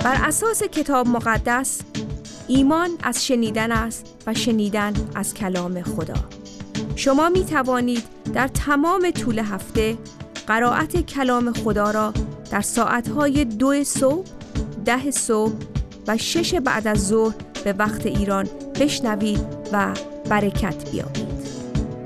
بر اساس کتاب مقدس ایمان از شنیدن است و شنیدن از کلام خدا. شما می توانید در تمام طول هفته قرائت کلام خدا را در ساعتهای 2 صبح، 10 صبح و 6 بعد از ظهر به وقت ایران بشنوید و برکت بیابید.